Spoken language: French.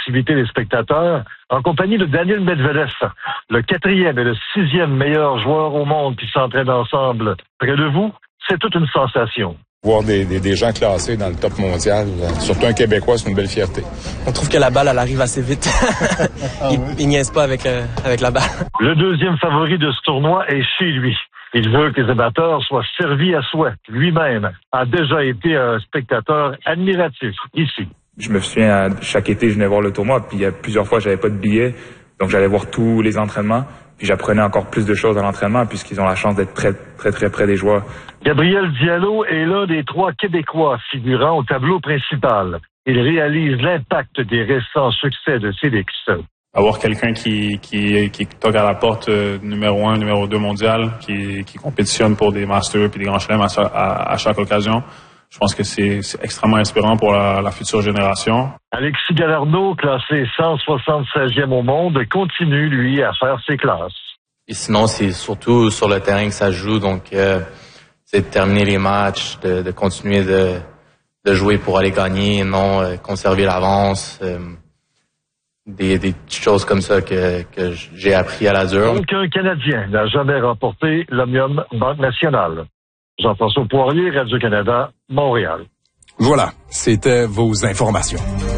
réactivité des spectateurs, en compagnie de Daniil Medvedev, le 4e et le 6e meilleur joueur au monde qui s'entraînent ensemble près de vous. C'est toute une sensation. Voir des gens classés dans le top mondial, surtout un Québécois, c'est une belle fierté. On trouve que la balle, elle arrive assez vite. Il niaise pas avec la balle. Le 2e favori de ce tournoi est chez lui. Il veut que les amateurs soient servis à souhait. Lui-même a déjà été un spectateur admiratif ici. Je me souviens, chaque été, je venais voir le tournoi, puis il y a plusieurs fois, j'avais pas de billets, donc j'allais voir tous les entraînements, puis j'apprenais encore plus de choses à l'entraînement, puisqu'ils ont la chance d'être très près des joueurs. Gabriel Diallo est l'un des 3 Québécois figurant au tableau principal. Il réalise l'impact des récents succès de Félix. Avoir quelqu'un qui toque à la porte numéro 1, numéro 2 mondial, qui compétitionne pour des Masters et des Grands Chelems à chaque occasion, je pense que c'est extrêmement inspirant pour la future génération. Alexis Galarneau, classé 176e au monde, continue, lui, à faire ses classes. Et sinon, c'est surtout sur le terrain que ça se joue, donc c'est de terminer les matchs, de continuer de jouer pour aller gagner, non conserver l'avance. Des choses comme ça que j'ai appris à la dure. Aucun Canadien n'a jamais remporté l'Omnium Banque Nationale. Jean-François Poirier, Radio-Canada, Montréal. Voilà, c'était vos informations.